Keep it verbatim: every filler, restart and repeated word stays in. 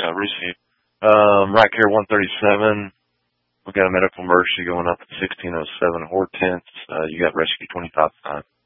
Yeah, receive. Um, right here, one thirty-seven. We got a medical emergency going up at sixteen oh seven Hortense. Uh, you got rescue twenty-five time.